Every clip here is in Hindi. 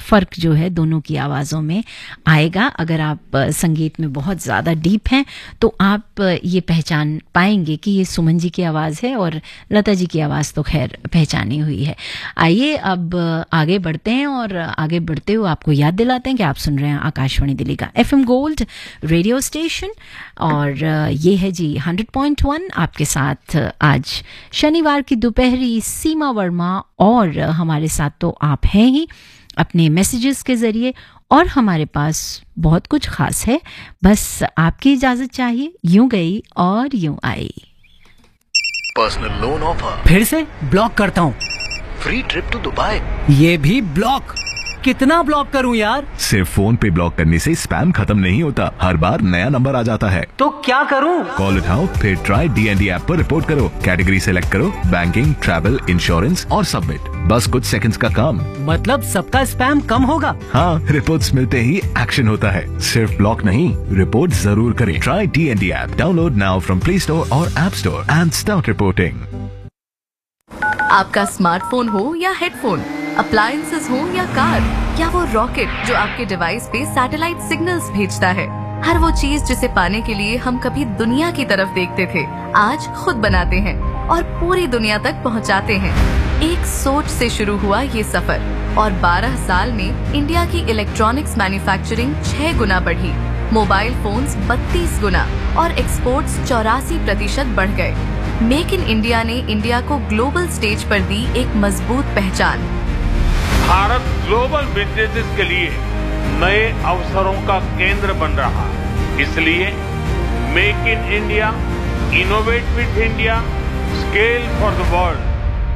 फ़र्क जो है दोनों की आवाज़ों में आएगा। अगर आप संगीत में बहुत ज़्यादा डीप हैं तो आप ये पहचान पाएंगे कि ये सुमन जी की आवाज़ है और लता जी की आवाज़ तो खैर पहचानी हुई है। आइए अब आगे बढ़ते हैं और आगे बढ़ते हुए आपको याद दिलाते हैं कि आप सुन रहे हैं आकाशवाणी दिल्ली का FM गोल्ड रेडियो स्टेशन और ये है जी 100.1 आपके साथ आज शनिवार की दोपहरी सीमा वर्मा और हमारे साथ तो आप हैं ही अपने मैसेजेस के ज़रिए और हमारे पास बहुत कुछ खास है, बस आपकी इजाज़त चाहिए। यूं गई और यूं आई। पर्सनल लोन ऑफर फिर से ब्लॉक करता हूँ। फ्री ट्रिप टू दुबई ये भी ब्लॉक। कितना ब्लॉक करूं यार? सिर्फ फोन पे ब्लॉक करने से स्पैम खत्म नहीं होता, हर बार नया नंबर आ जाता है। तो क्या करूं? कॉल उठाओ, फिर ट्राई DND ऐप पर रिपोर्ट करो, कैटेगरी सेलेक्ट करो, बैंकिंग, ट्रैवल, इंश्योरेंस और सबमिट। बस कुछ सेकंड्स का काम। मतलब सबका स्पैम कम होगा? हाँ, रिपोर्ट्स मिलते ही एक्शन होता है। सिर्फ ब्लॉक नहीं, रिपोर्ट जरूर करें। Try DND app, download now from play store और app store and start reporting. आपका स्मार्टफोन हो या हेडफोन, अप्लायंसेस हो या कार, या वो रॉकेट जो आपके डिवाइस पे सैटेलाइट सिग्नल्स भेजता है, हर वो चीज जिसे पाने के लिए हम कभी दुनिया की तरफ देखते थे, आज खुद बनाते हैं और पूरी दुनिया तक पहुंचाते हैं। एक सोच से शुरू हुआ ये सफर और 12 साल में इंडिया की इलेक्ट्रॉनिक्स मैन्युफैक्चरिंग 6 गुना बढ़ी, मोबाइल फोन्स 32 गुना और एक्सपोर्ट्स 84% बढ़ गए। मेक इन इंडिया ने इंडिया को ग्लोबल स्टेज पर दी एक मजबूत पहचान। भारत ग्लोबल बिजनेसेस के लिए नए अवसरों का केंद्र बन रहा है। इसलिए make in India, innovate with India, scale for the world.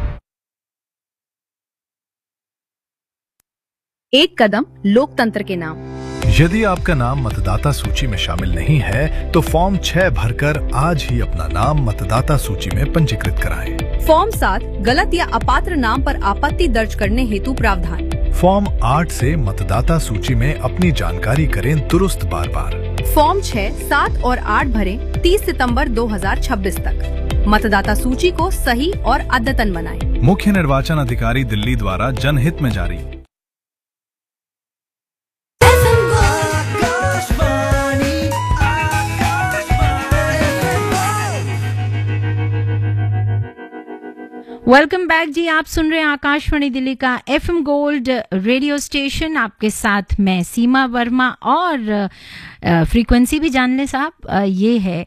एक कदम लोकतंत्र के नाम। यदि आपका नाम मतदाता सूची में शामिल नहीं है तो फॉर्म 6 भरकर आज ही अपना नाम मतदाता सूची में पंजीकृत कराएं। फॉर्म 7 गलत या अपात्र नाम पर आपत्ति दर्ज करने हेतु प्रावधान। फॉर्म 8 से मतदाता सूची में अपनी जानकारी करें दुरुस्त बार बार। फॉर्म 6, 7 और 8 भरें 30 सितंबर 2026 तक। मतदाता सूची को सही और अद्यतन बनाएं। मुख्य निर्वाचन अधिकारी दिल्ली द्वारा जनहित में जारी। वेलकम बैक जी, आप सुन रहे हैं आकाशवाणी दिल्ली का FM गोल्ड रेडियो स्टेशन। आपके साथ मैं सीमा वर्मा और फ्रीक्वेंसी भी जान लें साहब, ये है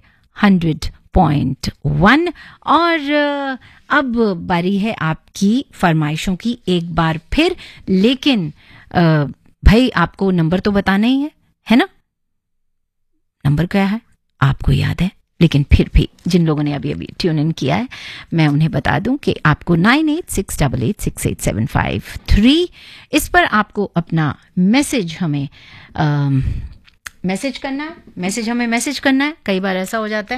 100.1 और अब बारी है आपकी फरमाइशों की एक बार फिर। लेकिन भाई आपको नंबर तो बताना ही है ना? नंबर क्या है आपको याद है, लेकिन फिर भी जिन लोगों ने अभी अभी ट्यून इन किया है मैं उन्हें बता दूं कि आपको 9868868753 इस पर आपको अपना मैसेज हमें मैसेज करना है। कई बार ऐसा हो जाता है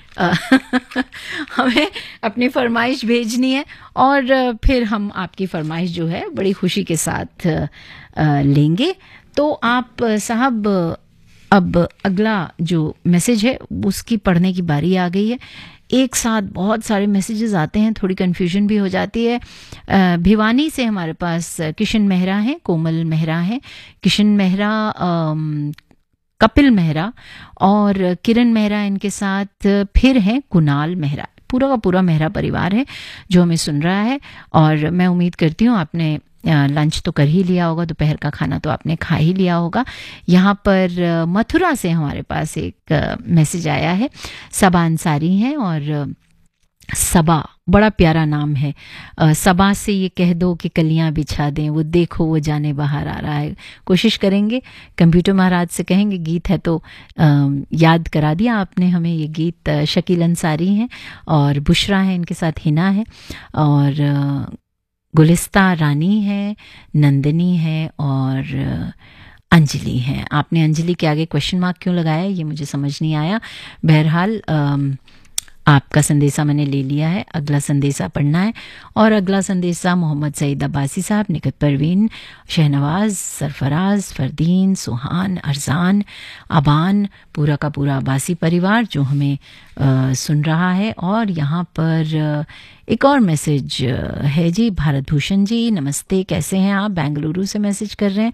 हमें अपनी फरमाइश भेजनी है और फिर हम आपकी फरमाइश जो है बड़ी खुशी के साथ लेंगे। तो आप साहब अब अगला जो मैसेज है उसकी पढ़ने की बारी आ गई है। एक साथ बहुत सारे मैसेजेस आते हैं, थोड़ी कन्फ्यूजन भी हो जाती है। भिवानी से हमारे पास किशन मेहरा हैं, कोमल मेहरा हैं, किशन मेहरा, कपिल मेहरा और किरण मेहरा, इनके साथ फिर हैं कुणाल मेहरा। पूरा का पूरा मेहरा परिवार है जो हमें सुन रहा है और मैं उम्मीद करती हूँ आपने लंच तो कर ही लिया होगा, दोपहर का खाना तो आपने खा ही लिया होगा। यहाँ पर मथुरा से हमारे पास एक मैसेज आया है, सबा अंसारी हैं और सबा बड़ा प्यारा नाम है। सबा से ये कह दो कि कलियां बिछा दें, वो देखो वो जाने बाहर आ रहा है। कोशिश करेंगे, कंप्यूटर महाराज से कहेंगे, गीत है तो याद करा दिया आपने हमें ये गीत। शकील अंसारी हैं और बुशरा है, इनके साथ हिना है और गुलिस्ता रानी है, नंदिनी है और अंजलि है। आपने अंजलि के आगे क्वेश्चन मार्क क्यों लगाया ये मुझे समझ नहीं आया। बहरहाल आपका संदेशा मैंने ले लिया है, अगला संदेशा पढ़ना है और अगला संदेशा मोहम्मद सईद अब्बासी साहब, निकत परवीन, शहनवाज, सरफराज, फरदीन, सुहान, अरजान, अबान, पूरा का पूरा अब्बासी परिवार जो हमें सुन रहा है। और यहाँ पर एक और मैसेज है जी, भारत भूषण जी, नमस्ते, कैसे हैं आप? बेंगलुरु से मैसेज कर रहे हैं।